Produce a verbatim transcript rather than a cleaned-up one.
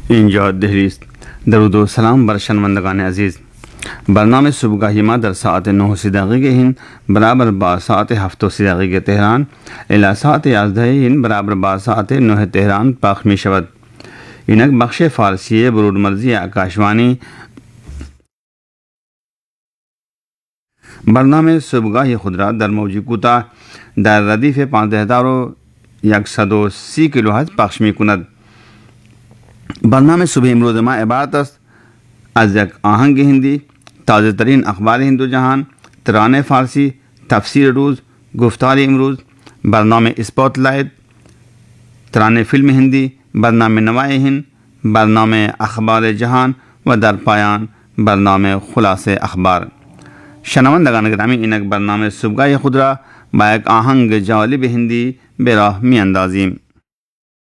اینجا دهلی است. درود و سلام بر شنوندگان عزیز. برنامه صبحگاهی ما در ساعت نه و سی دقیقه هند برابر با ساعت هفت و سی دقیقه تهران الی ساعت یازده هند برابر با ساعت نه تهران پخش می شود. اینک بخش فارسی برود مرزی آکاشوانی. برنامه صبحگاهی خود را در موج کوتاه در ردیف پانزده هزار و صد و سی کیلوهرتز پخش می کند. برنامه صبح امروز ما عبارت است از یک آهنگ هندی، تازه ترین اخبار هند و جهان، ترانه فارسی، تفسیر روز، گفتار امروز، برنامه اسپات لایت، ترانه فیلم هندی، برنامه نوای هند، برنامه اخبار جهان و در پایان برنامه خلاصه اخبار. شنوندگان گرامی، اینک برنامه صبحگاهی خود را با یک آهنگ جالب هندی به راه می اندازیم.